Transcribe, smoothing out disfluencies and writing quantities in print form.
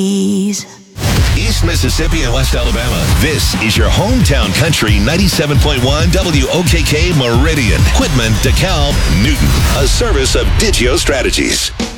East Mississippi and West Alabama. This is your hometown country 97.1 WOKK Meridian. Quitman, DeKalb, Newton. A service of Digio Strategies.